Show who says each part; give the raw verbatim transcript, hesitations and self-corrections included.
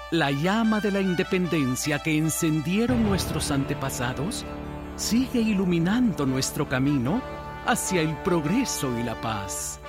Speaker 1: La llama de la independencia que encendieron nuestros antepasados sigue iluminando nuestro camino hacia el progreso y la paz.